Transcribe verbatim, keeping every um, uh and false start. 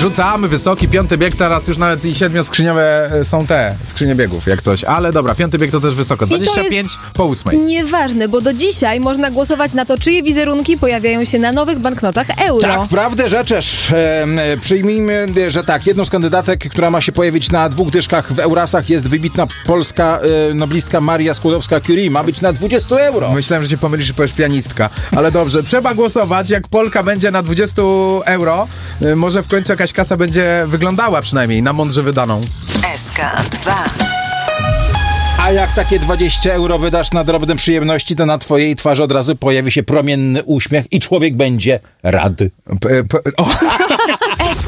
Rzucamy wysoki, piąty bieg, teraz już nawet i siedmioskrzyniowe są te skrzynie biegów, jak coś. Ale dobra, piąty bieg to też wysoko, dwadzieścia pięć po ósmej. Nieważne, bo do dzisiaj można głosować na to, czyje wizerunki pojawiają się na nowych banknotach euro. Tak, prawdę rzeczesz. E, przyjmijmy, że tak, jedną z kandydatek, która ma się pojawić na dwóch dyszkach w Eurasach, jest wybitna polska e, noblistka Maria Skłodowska-Curie. Ma być na dwadzieścia euro. Myślałem, że się pomylisz i powiesz pianistka. Ale dobrze, trzeba głosować. Jak Polka będzie na dwadzieścia euro, y, może w końcu jakaś kasa będzie wyglądała przynajmniej na mądrze wydaną. S K dwa. A jak takie dwadzieścia euro wydasz na drobne przyjemności, to na twojej twarzy od razu pojawi się promienny uśmiech i człowiek będzie rad. P- p- o.